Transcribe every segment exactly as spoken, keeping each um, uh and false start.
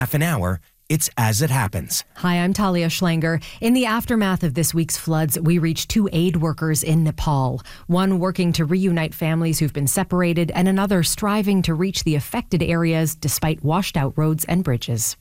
half an hour. It's As It Happens. Hi, I'm Talia Schlanger. In the aftermath of this week's floods, we reached two aid workers in Nepal. One working to reunite families who've been separated, and another striving to reach the affected areas despite washed out roads and bridges.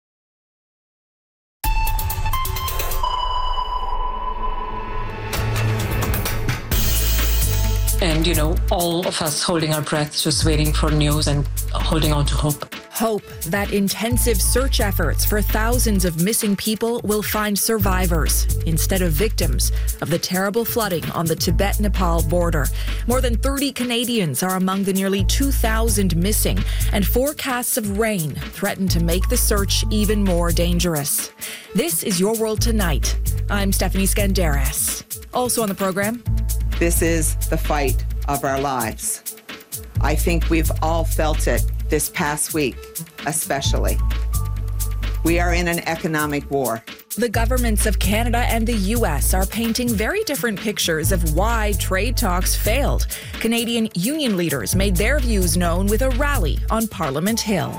And, you know, all of us holding our breaths, just waiting for news and holding on to hope. Hope that intensive search efforts for thousands of missing people will find survivors instead of victims of the terrible flooding on the Tibet-Nepal border. More than thirty Canadians are among the nearly two thousand missing, and forecasts of rain threaten to make the search even more dangerous. This is Your World Tonight. I'm Stephanie Skandaris. Also on the program, this is the fight of our lives. I think we've all felt it this past week, especially. We are in an economic war. The governments of Canada and the U S are painting very different pictures of why trade talks failed. Canadian union leaders made their views known with a rally on Parliament Hill.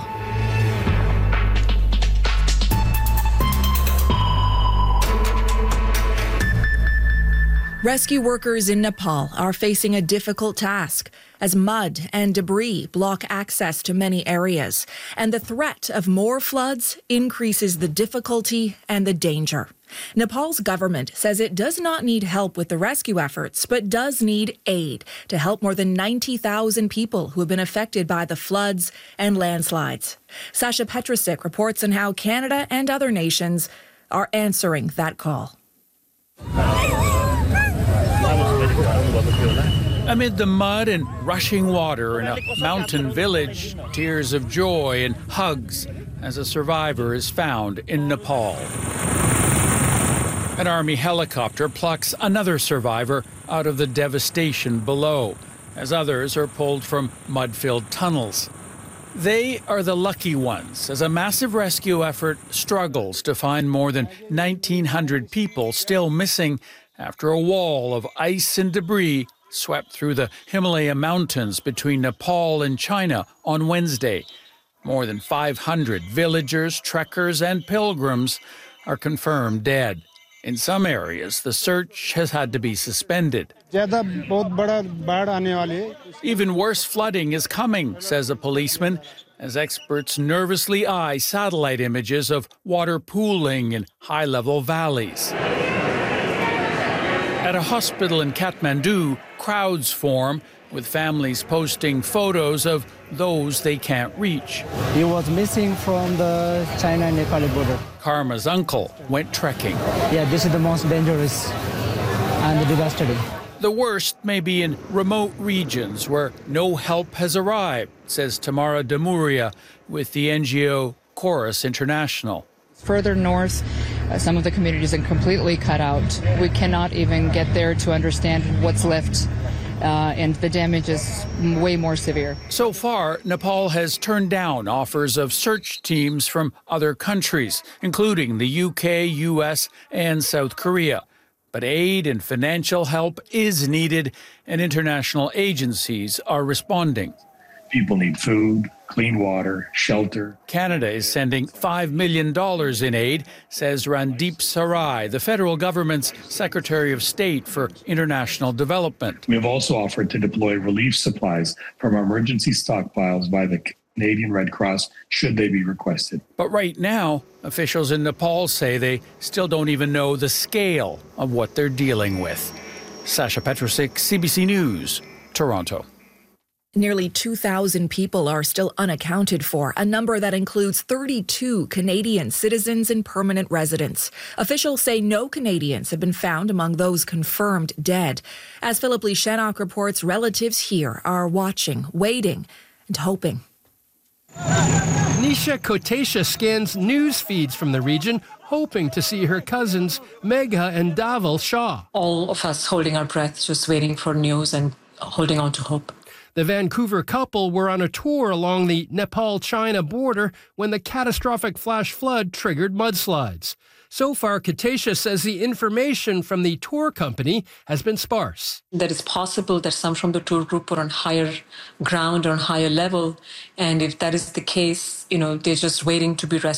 Rescue workers in Nepal are facing a difficult task as mud and debris block access to many areas, and the threat of more floods increases the difficulty and the danger. Nepal's government says it does not need help with the rescue efforts, but does need aid to help more than ninety thousand people who have been affected by the floods and landslides. Sasha Petrusik reports on how Canada and other nations are answering that call. Amid the mud and rushing water in a mountain village, tears of joy and hugs as a survivor is found in Nepal. An army helicopter plucks another survivor out of the devastation below, as others are pulled from mud-filled tunnels. They are the lucky ones, as a massive rescue effort struggles to find more than nineteen hundred people still missing after a wall of ice and debris swept through the Himalaya mountains between Nepal and China on Wednesday. More than five hundred villagers, trekkers, and pilgrims are confirmed dead. In some areas, the search has had to be suspended. Even worse flooding is coming, says a policeman, as experts nervously eye satellite images of water pooling in high-level valleys. At a hospital in Kathmandu, crowds form, with families posting photos of those they can't reach. He was missing from the China-Nepal border. Karma's uncle went trekking. Yeah, this is the most dangerous and devastating. The worst may be in remote regions where no help has arrived, says Tamara Damuria with the N G O Chorus International. Further north, uh, some of the communities are completely cut out. We cannot even get there to understand what's left, uh, and the damage is way more severe. So far, Nepal has turned down offers of search teams from other countries, including the U K, U S, and South Korea. But aid and financial help is needed, and international agencies are responding. People need food, clean water, shelter. Canada is sending five million dollars in aid, says Randeep Sarai, the federal government's Secretary of State for International Development. We have also offered to deploy relief supplies from our emergency stockpiles by the Canadian Red Cross, should they be requested. But right now, officials in Nepal say they still don't even know the scale of what they're dealing with. Sasha Petrusik, C B C News, Toronto. Nearly two thousand people are still unaccounted for, a number that includes thirty-two Canadian citizens and permanent residents. Officials say no Canadians have been found among those confirmed dead. As Philip Lee Shannock reports, relatives here are watching, waiting, and hoping. Nisha Kotecha scans news feeds from the region, hoping to see her cousins Megha and Dhaval Shah. All of us holding our breaths, just waiting for news and holding on to hope. The Vancouver couple were on a tour along the Nepal-China border when the catastrophic flash flood triggered mudslides. So far, Katesia says the information from the tour company has been sparse. That it's possible that some from the tour group were on higher ground or on higher level. And if that is the case, you know, they're just waiting to be rescued.